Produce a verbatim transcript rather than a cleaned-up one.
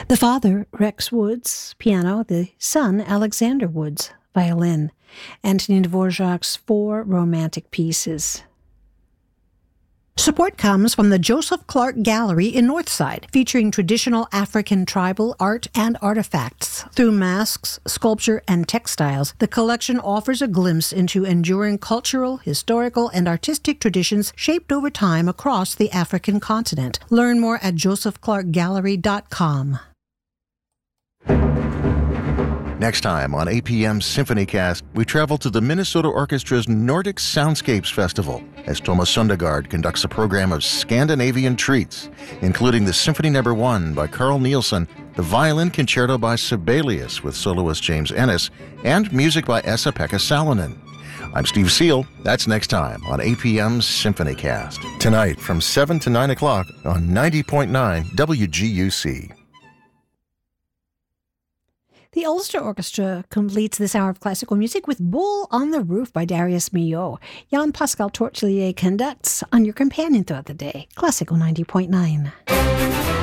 The father, Rex Woods, piano. The son, Alexander Woods, violin. Antonin Dvorak's four romantic pieces. Support comes from the Joseph Clark Gallery in Northside, featuring traditional African tribal art and artifacts. Through masks, sculpture, and textiles, the collection offers a glimpse into enduring cultural, historical, and artistic traditions shaped over time across the African continent. Learn more at joseph clark gallery dot com. Next time on A P M's SymphonyCast, we travel to the Minnesota Orchestra's Nordic Soundscapes Festival as Thomas Sundegard conducts a program of Scandinavian treats, including the Symphony Number One by Carl Nielsen, the Violin Concerto by Sibelius with soloist James Ennis, and music by Esa-Pekka Salonen. I'm Steve Seal. That's next time on A P M's SymphonyCast. Tonight from seven to nine o'clock on ninety point nine W G U C. The Ulster Orchestra completes this hour of classical music with Bull on the Roof by Darius Milhaud. Jan-Pascal Tortelier conducts on your companion throughout the day. Classical ninety point nine.